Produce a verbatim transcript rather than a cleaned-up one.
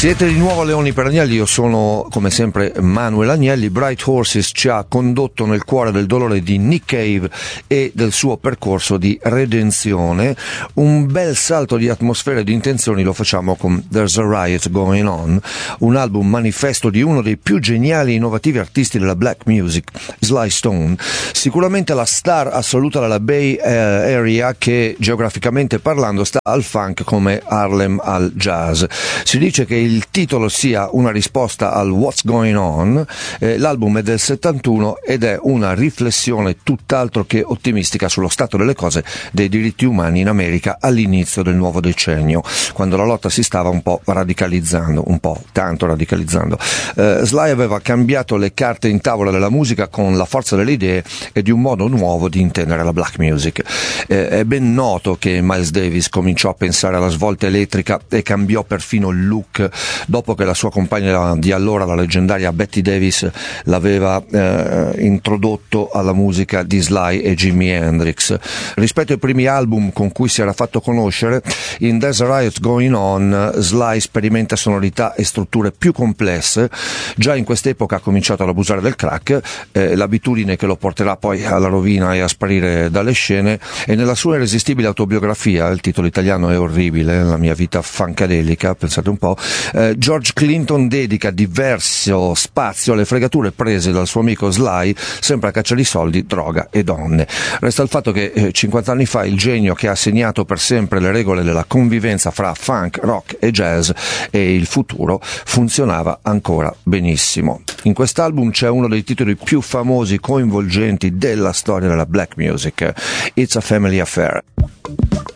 Siete di nuovo a Leoni per Agnelli, io sono come sempre Manuel Agnelli. Bright Horses ci ha condotto nel cuore del dolore di Nick Cave e del suo percorso di redenzione. Un bel salto di atmosfere e di intenzioni lo facciamo con There's a Riot Going On, un album manifesto di uno dei più geniali e innovativi artisti della black music, Sly Stone, sicuramente la star assoluta della Bay Area che geograficamente parlando sta al funk come Harlem al jazz. Si dice che il il titolo sia una risposta al What's Going On. Eh, l'album è del settantuno ed è una riflessione tutt'altro che ottimistica sullo stato delle cose dei diritti umani in America all'inizio del nuovo decennio, quando la lotta si stava un po' radicalizzando, un po' tanto radicalizzando. Eh, Sly aveva cambiato le carte in tavola della musica con la forza delle idee e di un modo nuovo di intendere la black music. Eh, è ben noto che Miles Davis cominciò a pensare alla svolta elettrica e cambiò perfino il look dopo che la sua compagna di allora, la leggendaria Betty Davis, l'aveva eh, introdotto alla musica di Sly e Jimi Hendrix. Rispetto ai primi album con cui si era fatto conoscere, in There's a Riot Going On Sly sperimenta sonorità e strutture più complesse. Già in quest'epoca ha cominciato ad abusare del crack, eh, l'abitudine che lo porterà poi alla rovina e a sparire dalle scene, e nella sua irresistibile autobiografia, il titolo italiano è orribile, La mia vita funkadelica, pensate un po', Eh, George Clinton dedica diverso spazio alle fregature prese dal suo amico Sly, sempre a caccia di soldi, droga e donne. Resta il fatto che eh, cinquanta anni fa il genio che ha segnato per sempre le regole della convivenza fra funk, rock e jazz e il futuro funzionava ancora benissimo. In quest'album c'è uno dei titoli più famosi, coinvolgenti della storia della black music, It's a Family Affair.